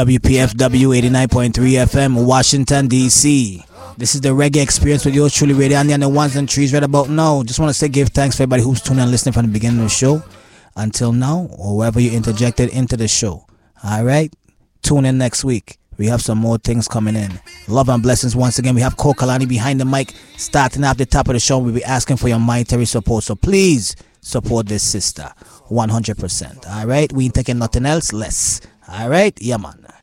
WPFW 89.3 FM, Washington, D.C. This is the Reggae Experience with yours truly, Radio Andy and the ones and trees right about now. Just want to say give thanks for everybody who's tuning and listening from the beginning of the show until now, or wherever you interjected into the show. All right? Tune in next week. We have some more things coming in. Love and blessings once again. We have Cole Kalani behind the mic. Starting at the top of the show, we'll be asking for your monetary support. So please support this sister 100%. All right? We ain't taking nothing else less. All right? Yeah, man.